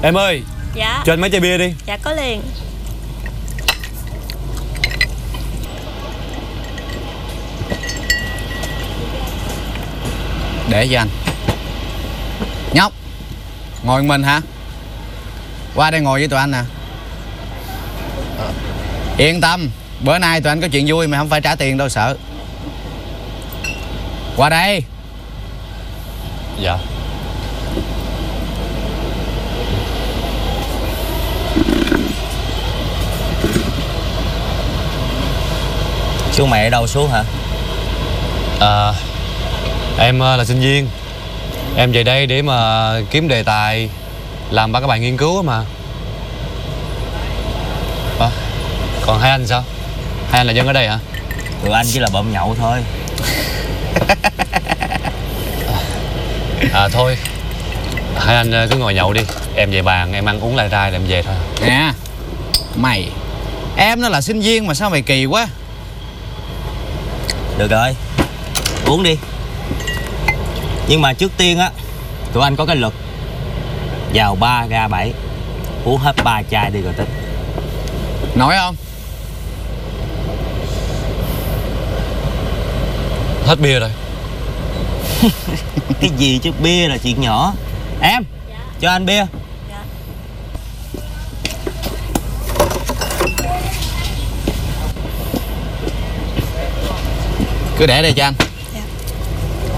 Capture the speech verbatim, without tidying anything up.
Em ơi. Dạ. Cho anh mấy chai bia đi. Dạ có liền. Để cho anh. Nhóc, ngồi một mình hả? Qua đây ngồi với tụi anh nè. Yên tâm, bữa nay tụi anh có chuyện vui mà không phải trả tiền đâu sợ. Qua đây. Dạ. Chú mẹ ở đâu xuống hả? À, em là sinh viên. Em về đây để mà kiếm đề tài làm ba các bài nghiên cứu mà. À, còn hai anh sao? Hai anh là dân ở đây hả? Tụi anh chỉ là bợm nhậu thôi. À thôi, hai anh cứ ngồi nhậu đi. Em về bàn, em ăn uống lai rai là em về thôi. Nè, mày, em nó là sinh viên mà sao mày kỳ quá. Được rồi, uống đi. Nhưng mà trước tiên á, tụi anh có cái luật vào ba ra bảy, uống hết ba chai đi rồi tính. Nổi không? Hết bia rồi. Cái gì chứ, bia là chuyện nhỏ. Em, Dạ. cho anh bia. Dạ. Cứ để đây cho anh.